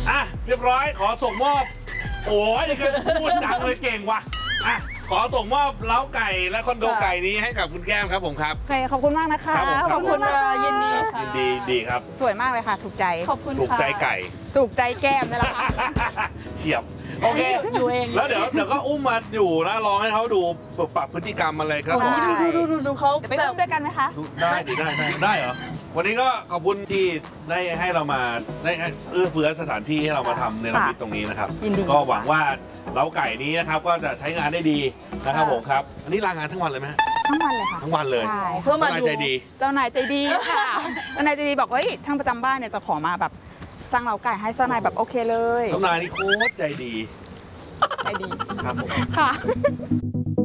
อ่ะเรียบร้อยขอส่งมอบโอ้ยนี่ก็พูดดังเลยเก่งว่ะอ่ะขอส่งมอบเล้าไก่และคอนโดไก่นี้ให้กับคุณแก้มครับผมครับโอเคขอบคุณมากนะคะขอบคุณยินดีค่ะยินดีดีครับสวยมากเลยค่ะถูกใจขอบคุณค่ะถูกใจไก่ถูกใจแก้มนี่แหละค่ะเฉียบโอเคอยู่เองแล้วเดี๋ยวก็อุ้มมาอยู่แล้วลองให้เขาดูปรับพฤติกรรมอะไรก็ขอได้ดูเขาจะไปอุ้มด้วยกันไหมคะได้ดิได้เหรอวันนี้ก็ขอบคุณที่ได้ให้เรามาได้เอื้อเฟื้อสถานที่ให้เรามาทำเนรมิตตรงนี้นะครับยินดีก็หวังว่าเล้าไก่นี้นะครับก็จะใช้งานได้ดีนะครับผมครับอันนี้ลางานทั้งวันเลยไหมฮะทั้งวันเลยค่ะทั้งวันเลยใช่เพื่อมาทนายดูใจดีเจ้านายใจดีค่ะเจ้านายใจดีบอกว่าเฮ้ยช่างประจำบ้านเนี่ยจะขอมาแบบสร้างเล้าไก่ให้เจ้านายแบบโอเคเลยทนายนี่โคตรใจดีใจดีครับผมค่ะ